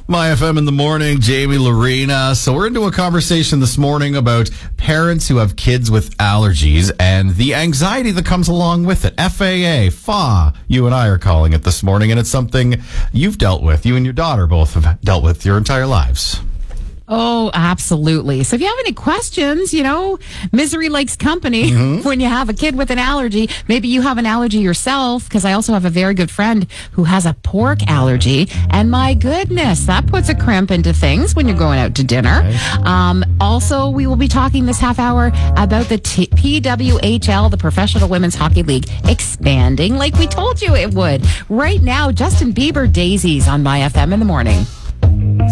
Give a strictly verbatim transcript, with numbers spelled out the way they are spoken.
My F M in the morning, Jamie Lorena. So we're into a conversation this morning about parents who have kids with allergies and the anxiety that comes along with it. F A A, F A, you and I are calling it this morning, and it's something you've dealt with. You and your daughter both have dealt with your entire lives. Oh, absolutely. So if you have any questions, you know, misery likes company mm-hmm. when you have a kid with an allergy. Maybe you have an allergy yourself, because I also have a very good friend who has a pork allergy. And my goodness, that puts a crimp into things when you're going out to dinner. Um, also, we will be talking this half hour about the T- P W H L, the Professional Women's Hockey League, expanding like we told you it would. Right now, Justin Bieber, Daisies on My F M in the morning.